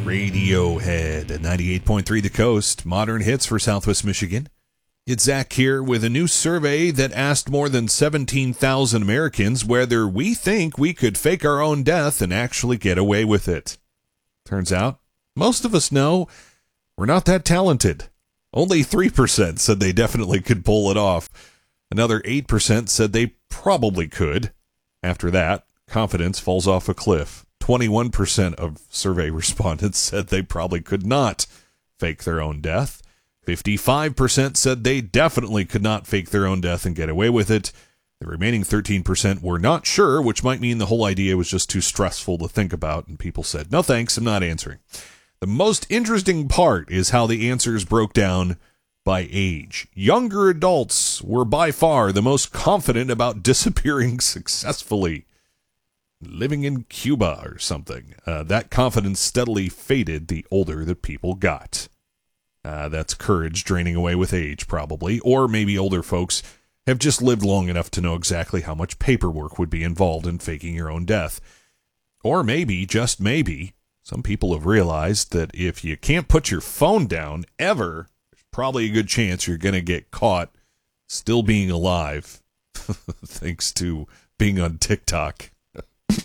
Radiohead at 98.3 The Coast, modern hits for Southwest Michigan. It's Zach here with a new survey that asked more than 17,000 Americans whether we think we could fake our own death and actually get away with it. Turns out, most of us know we're not that talented. Only 3% said they definitely could pull it off. Another 8% said they probably could. After that, confidence falls off a cliff. 21% of survey respondents said they probably could not fake their own death. 55% said they definitely could not fake their own death and get away with it. The remaining 13% were not sure, which might mean the whole idea was just too stressful to think about, and people said, no thanks, I'm not answering. The most interesting part is how the answers broke down by age. Younger adults were by far the most confident about disappearing successfully. Living in Cuba or something. That confidence steadily faded the older that people got. That's courage draining away with age, probably. Or maybe older folks have just lived long enough to know exactly how much paperwork would be involved in faking your own death. Or maybe, just maybe, some people have realized that if you can't put your phone down ever, there's probably a good chance you're going to get caught still being alive, thanks to being on TikTok.